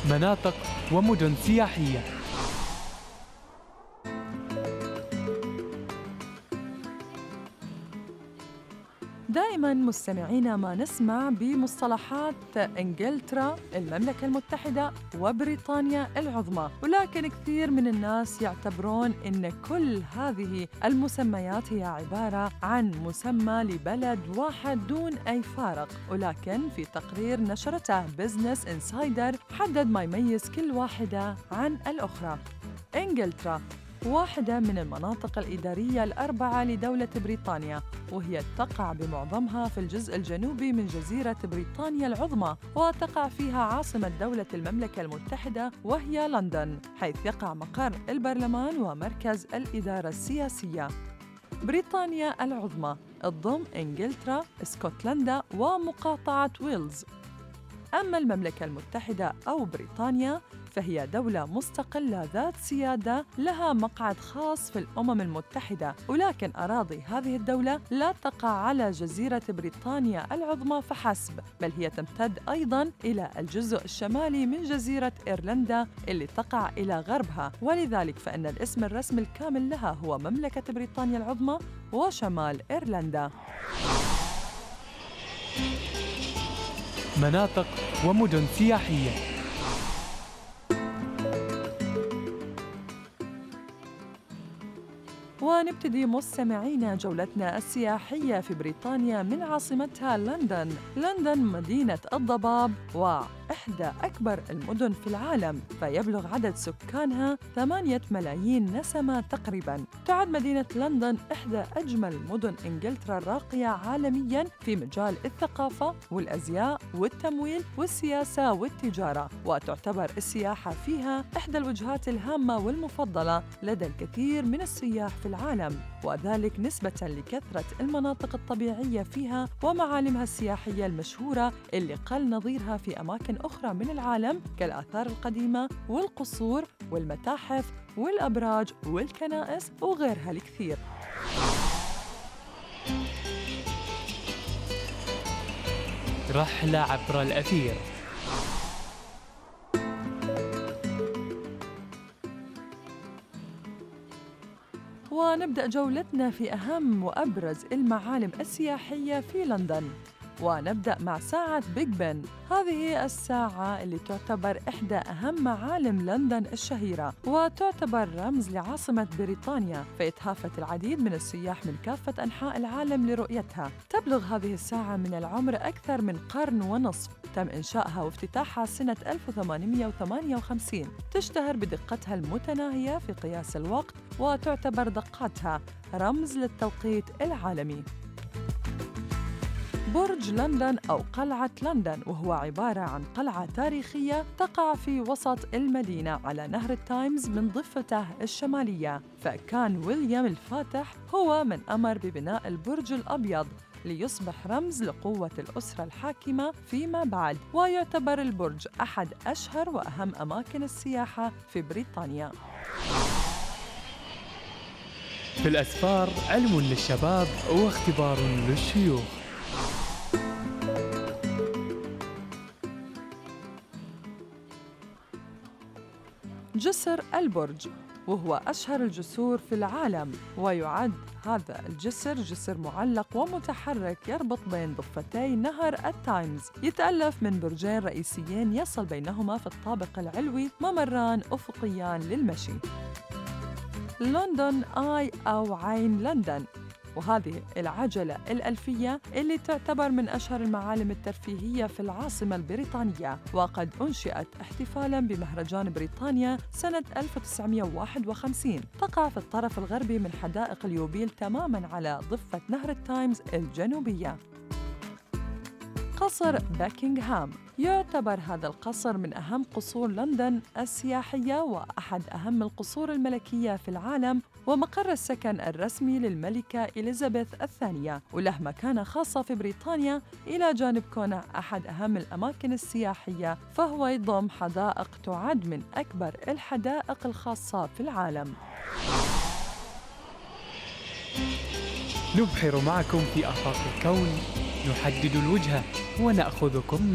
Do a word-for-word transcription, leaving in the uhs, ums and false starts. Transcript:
مناطق ومدن سياحية. دائماً مستمعينا ما نسمع بمصطلحات إنجلترا، المملكة المتحدة وبريطانيا العظمى، ولكن كثير من الناس يعتبرون أن كل هذه المسميات هي عبارة عن مسمى لبلد واحد دون أي فارق. ولكن في تقرير نشرته بزنس إنسايدر حدد ما يميز كل واحدة عن الأخرى. إنجلترا واحدة من المناطق الإدارية الأربعة لدولة بريطانيا، وهي تقع بمعظمها في الجزء الجنوبي من جزيرة بريطانيا العظمى، وتقع فيها عاصمة دولة المملكة المتحدة وهي لندن، حيث يقع مقر البرلمان ومركز الإدارة السياسية. بريطانيا العظمى تضم إنجلترا، اسكتلندا ومقاطعة ويلز. أما المملكة المتحدة أو بريطانيا فهي دولة مستقلة ذات سيادة لها مقعد خاص في الأمم المتحدة، ولكن أراضي هذه الدولة لا تقع على جزيرة بريطانيا العظمى فحسب، بل هي تمتد أيضاً إلى الجزء الشمالي من جزيرة إيرلندا اللي تقع إلى غربها، ولذلك فإن الاسم الرسمي الكامل لها هو مملكة بريطانيا العظمى وشمال إيرلندا. مناطق ومدن سياحية. ونبتدي مستمعينا جولتنا السياحية في بريطانيا من عاصمتها لندن. لندن مدينة الضباب وإحدى أكبر المدن في العالم، فيبلغ عدد سكانها ثمانية ملايين نسمة تقريباً. تعد مدينة لندن إحدى أجمل مدن إنجلترا الراقية عالمياً في مجال الثقافة والأزياء والتمويل والسياسة والتجارة، وتعتبر السياحة فيها إحدى الوجهات الهامة والمفضلة لدى الكثير من السياح في العالم، وذلك نسبة لكثرة المناطق الطبيعية فيها ومعالمها السياحية المشهورة اللي قل نظيرها في أماكن أخرى من العالم كالآثار القديمة والقصور والمتاحف والأبراج والكنائس وغيرها الكثير. رحلة عبر الأثير. ونبدأ جولتنا في أهم وأبرز المعالم السياحية في لندن، ونبدأ مع ساعة بيج بن. هذه الساعة اللي تعتبر إحدى أهم معالم لندن الشهيرة، وتعتبر رمز لعاصمة بريطانيا، فيتهافت العديد من السياح من كافة أنحاء العالم لرؤيتها. تبلغ هذه الساعة من العمر أكثر من قرن ونصف، تم إنشائها وافتتاحها سنة ألف وثمانمئة وثمانية وخمسين. تشتهر بدقتها المتناهية في قياس الوقت، وتعتبر دقاتها رمز للتوقيت العالمي. برج لندن أو قلعة لندن، وهو عبارة عن قلعة تاريخية تقع في وسط المدينة على نهر التايمز من ضفته الشمالية، فكان ويليام الفاتح هو من أمر ببناء البرج الأبيض ليصبح رمز لقوة الأسرة الحاكمة فيما بعد، ويعتبر البرج أحد أشهر وأهم أماكن السياحة في بريطانيا. في الأسفار علم للشباب واختبار للشيوخ. جسر البرج، وهو أشهر الجسور في العالم، ويعد هذا الجسر جسر معلق ومتحرك يربط بين ضفتي نهر التايمز. يتألف من برجين رئيسيين يصل بينهما في الطابق العلوي ممران أفقيان للمشي. لندن آي أو عين لندن، وهذه العجلة الألفية اللي تعتبر من أشهر المعالم الترفيهية في العاصمة البريطانية، وقد أنشئت احتفالاً بمهرجان بريطانيا سنة ألف وتسعمئة وواحد وخمسين. تقع في الطرف الغربي من حدائق اليوبيل تماماً على ضفة نهر التايمز الجنوبية. قصر باكنغهام، يعتبر هذا القصر من أهم قصور لندن السياحية وأحد أهم القصور الملكية في العالم، ومقر السكن الرسمي للملكة إليزابيث الثانية، وله مكانة خاصة في بريطانيا إلى جانب كونه أحد أهم الأماكن السياحية، فهو يضم حدائق تعد من أكبر الحدائق الخاصة في العالم. نبحر معكم في آفاق الكون، نحدد الوجهة ونأخذكم